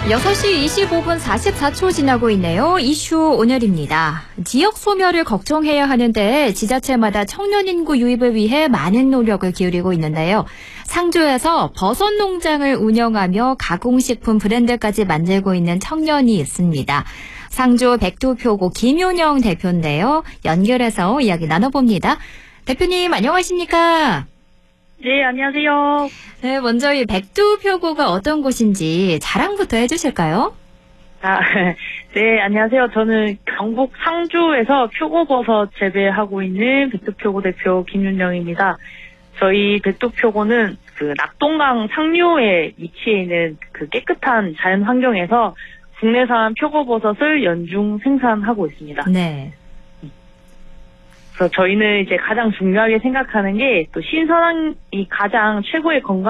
6시 25분 44초 지나고 있네요. 이슈 오늘입니다. 지역 소멸을 걱정해야 하는데 지자체마다 청년 인구 유입을 위해 많은 노력을 기울이고 있는데요. 상주에서 버섯 농장을 운영하며 가공식품 브랜드까지 만들고 있는 청년이 있습니다. 상주 백두표고 김윤영 대표인데요. 연결해서 이야기 나눠봅니다. 대표님 안녕하십니까? 네, 안녕하세요. 네, 먼저 이 백두표고가 어떤 곳인지 자랑부터 해주실까요? 네, 안녕하세요. 저는 경북 상주에서 표고버섯 재배하고 있는 백두표고 대표 김윤영입니다. 저희 백두표고는 그 낙동강 상류에 위치해 있는 그 깨끗한 자연 환경에서 국내산 표고버섯을 연중 생산하고 있습니다. 네. 그래서 저희는 이제 가장 중요하게 생각하는 게 또 신선한 이 가장 최고의 건강